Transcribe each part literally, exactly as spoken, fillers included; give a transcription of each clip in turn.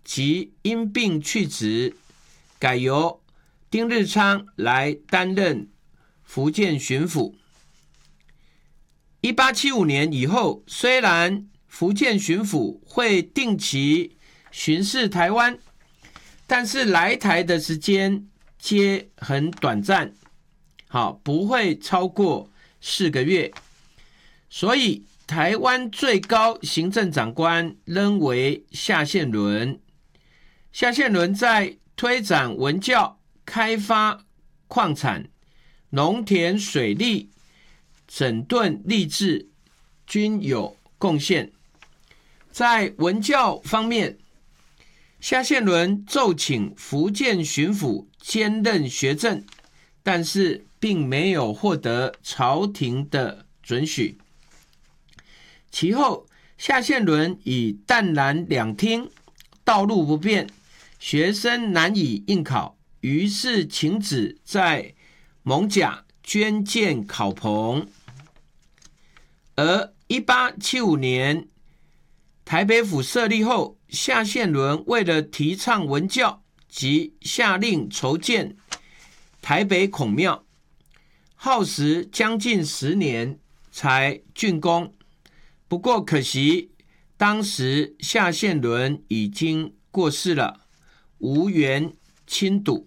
即因病去职，改由丁日昌来担任福建巡抚。一八七五年以后，虽然福建巡抚会定期巡视台湾，但是来台的时间皆很短暂，好，不会超过四个月。所以台湾最高行政长官仍为夏宪伦。夏宪伦在推展文教、开发矿产、农田水利、整顿吏治均有贡献。在文教方面，夏宪伦奏请福建巡抚兼任学政，但是并没有获得朝廷的准许。其后夏宪伦以淡蓝两厅道路不便，学生难以应考，于是请旨在艋舺捐建考棚。而一八七五年台北府设立后，夏宪伦为了提倡文教，即下令筹建台北孔庙，耗时将近十年才竣工。不过可惜当时夏宪伦已经过世了，无缘亲睹。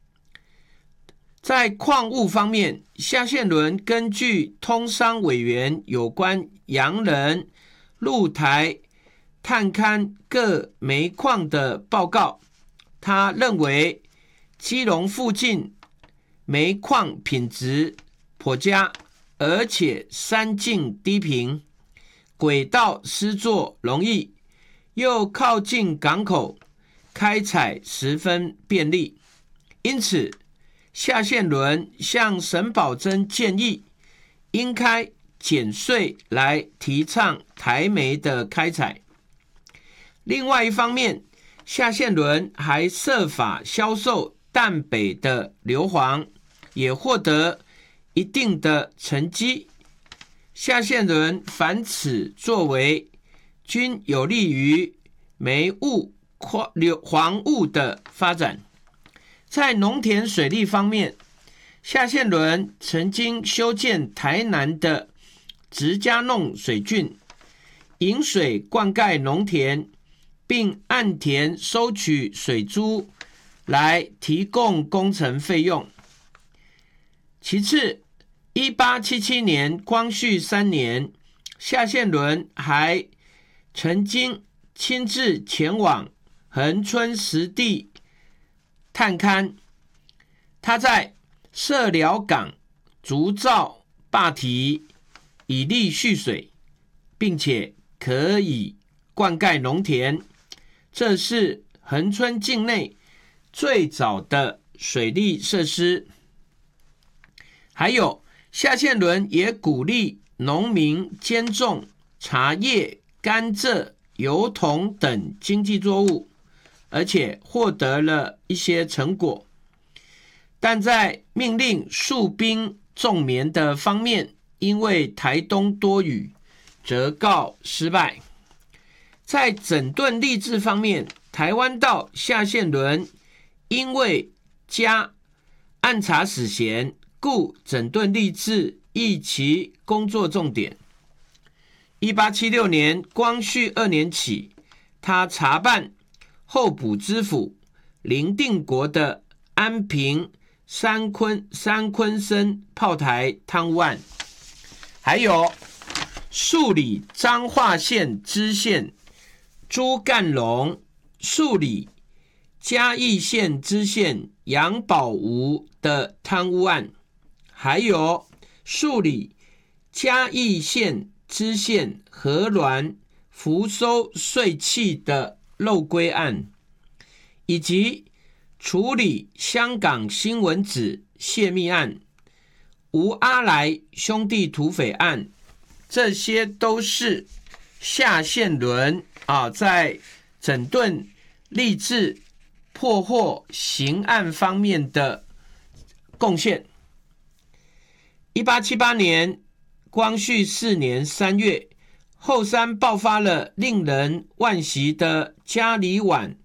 在矿物方面，夏宪伦根据通商委员有关洋人入台探勘各煤矿的报告，他认为基隆附近煤矿品质颇佳，而且山径低平，轨道施作容易，又靠近港口，开采十分便利。因此夏宪伦向沈葆桢建议，应开减税来提倡台煤的开采。另外一方面，夏宪伦还设法销售淡北的硫磺，也获得一定的成绩。夏宪伦凡此作为，均有利于煤物、黄物的发展。在农田水利方面，夏宪伦曾经修建台南的直家弄水圳，引水灌溉农田，并按田收取水租来提供工程费用。其次，一八七七年光绪三年，夏宪伦还曾经亲自前往恒春实地探勘，他在社寮港竹造坝堤，以利蓄水，并且可以灌溉农田，这是恒春境内最早的水利设施。还有夏宪伦也鼓励农民兼种茶叶、甘蔗、油桐等经济作物，而且获得了一些成果。但在命令戍兵种棉的方面，因为台东多雨，则告失败。在整顿吏治方面，台湾道夏宪伦因为加按察使衔，故整顿吏治亦其工作重点。一八七六年光绪二年起，他查办候补知府林定国的安平三昆三昆生炮台贪污案，还有数理彰化县知县朱干龙、数理嘉义县知县杨宝吴的贪污案，还有数理嘉义县知县何鸾福收税契的漏规案，以及处理香港新闻纸泄密案、吴阿来兄弟土匪案，这些都是夏宪伦啊在整顿吏治、破获刑案方面的贡献。一八七八年光绪四年三月，后山爆发了令人惋惜的嘉里碗